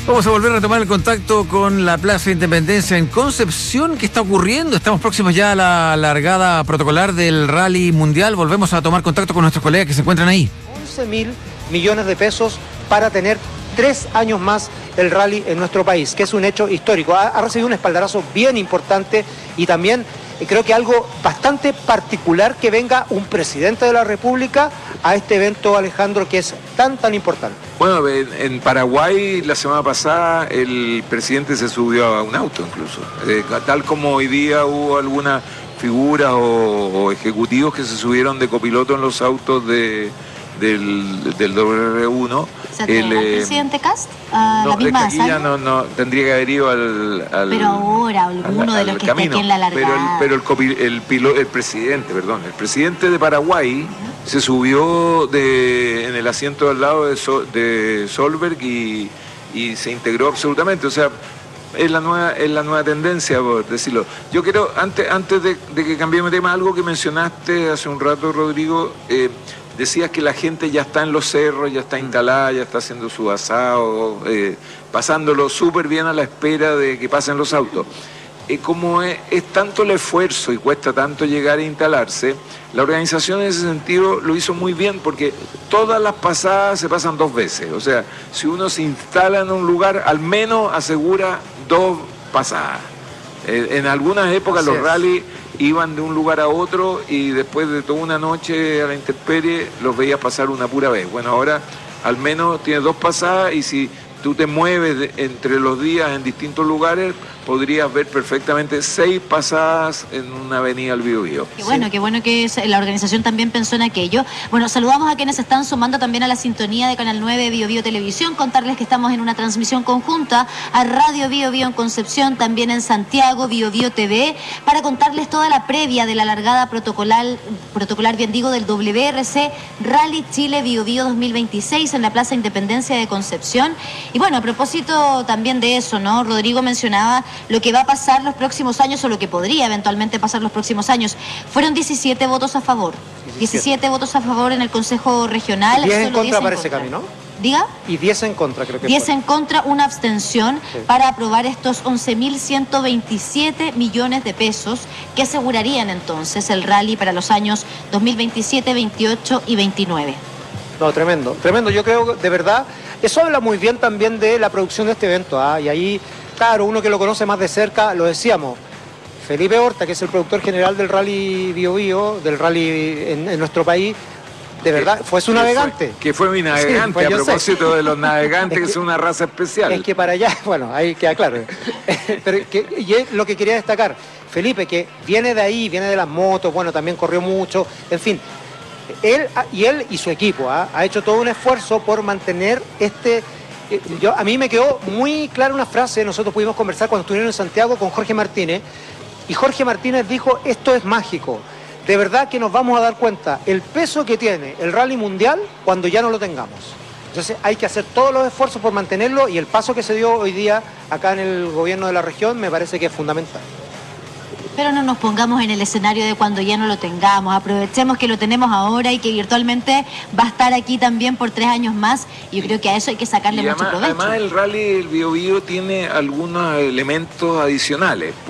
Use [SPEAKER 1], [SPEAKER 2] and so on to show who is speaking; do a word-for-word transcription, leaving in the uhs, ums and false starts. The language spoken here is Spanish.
[SPEAKER 1] Vamos a volver a tomar el contacto con la Plaza Independencia en Concepción. ¿Qué está ocurriendo? Estamos próximos ya a la largada protocolar del Rally Mundial. Volvemos a tomar contacto con nuestros colegas que se encuentran ahí.
[SPEAKER 2] once mil millones de pesos para tener tres años más el rally en nuestro país, que es un hecho histórico. Ha, ha recibido un espaldarazo bien importante y también eh, creo que algo bastante particular que venga un presidente de la República a este evento, Alejandro, que es tan, tan importante.
[SPEAKER 3] Bueno, en, en Paraguay la semana pasada el presidente se subió a un auto incluso. Eh, tal como hoy día hubo algunas figuras o, o ejecutivos que se subieron de copiloto en los autos de... Del, del W R uno.
[SPEAKER 4] O sea, el, ¿el presidente Cast? ¿A
[SPEAKER 3] no,
[SPEAKER 4] la misma
[SPEAKER 3] es que aquí ya no, no, tendría que haber ido al... al
[SPEAKER 4] pero ahora, alguno al, de los al que camino. Está aquí en la largada.
[SPEAKER 3] Pero, el, pero el, copi, el, pilo, el presidente, perdón, el presidente de Paraguay uh-huh. se subió de, en el asiento al lado de, Sol, de Solberg y, y se integró absolutamente, o sea... Es la nueva, es la nueva tendencia, por decirlo. Yo quiero, antes, antes de, de que cambiemos de tema, algo que mencionaste hace un rato, Rodrigo, eh, decías que la gente ya está en los cerros, ya está instalada, ya está haciendo su asado, eh, pasándolo súper bien a la espera de que pasen los autos. Eh, como es, es tanto el esfuerzo y cuesta tanto llegar a instalarse, la organización en ese sentido lo hizo muy bien porque todas las pasadas se pasan dos veces. O sea, si uno se instala en un lugar, al menos asegura dos pasadas. Eh, en algunas épocas Así los rallies iban de un lugar a otro y después de toda una noche a la intemperie los veías pasar una pura vez. Bueno, ahora al menos tienes dos pasadas y si tú te mueves de, entre los días en distintos lugares, podrías ver perfectamente seis pasadas en una avenida al Biobío.
[SPEAKER 4] Qué bueno, sí. Qué bueno que la organización también pensó en aquello. Bueno, saludamos a quienes están sumando también a la sintonía de Canal nueve Biobío Televisión. Contarles que estamos en una transmisión conjunta a Radio Biobío en Concepción, también en Santiago, Biobío T V, para contarles toda la previa de la largada protocolar, protocolar bien digo, del W R C Rally Chile Biobío dos mil veintiséis en la Plaza Independencia de Concepción. Y bueno, a propósito también de eso, ¿no? Rodrigo mencionaba lo que va a pasar los próximos años o lo que podría eventualmente pasar los próximos años. Fueron diecisiete votos a favor. diecisiete, diecisiete votos a favor en el Consejo Regional.
[SPEAKER 2] diez en contra parece, Cami, ¿no?
[SPEAKER 4] ¿Diga?
[SPEAKER 2] Y diez en contra, creo que
[SPEAKER 4] diez fue. En contra, una abstención sí. Para aprobar estos once mil ciento veintisiete millones de pesos que asegurarían entonces el rally para los años dos mil veintisiete, veintiocho y veintinueve.
[SPEAKER 2] No, tremendo, tremendo. Yo creo, de verdad, eso habla muy bien también de la producción de este evento, ¿ah? Y ahí, claro, uno que lo conoce más de cerca, lo decíamos, Felipe Horta, que es el productor general del Rally Biobío, del rally en, en nuestro país, de verdad, fue su navegante.
[SPEAKER 3] Fue, que fue mi navegante, sí, pues a propósito sé. De los navegantes, es que, que es una raza especial.
[SPEAKER 2] Es que para allá, bueno, ahí queda claro. Pero que, y es lo que quería destacar, Felipe, que viene de ahí, viene de las motos, bueno, también corrió mucho, en fin. Él y él y su equipo ¿eh? ha hecho todo un esfuerzo por mantener este... Eh, yo, a mí me quedó muy clara una frase, nosotros pudimos conversar cuando estuvieron en Santiago con Jorge Martínez, y Jorge Martínez dijo, esto es mágico, de verdad que nos vamos a dar cuenta el peso que tiene el rally mundial cuando ya no lo tengamos. Entonces hay que hacer todos los esfuerzos por mantenerlo y el paso que se dio hoy día acá en el gobierno de la región me parece que es fundamental.
[SPEAKER 4] Pero no nos pongamos en el escenario de cuando ya no lo tengamos. Aprovechemos que lo tenemos ahora y que virtualmente va a estar aquí también por tres años más. Y yo creo que a eso hay que sacarle
[SPEAKER 3] y
[SPEAKER 4] mucho
[SPEAKER 3] además,
[SPEAKER 4] provecho.
[SPEAKER 3] Además el rally del Biobío tiene algunos elementos adicionales.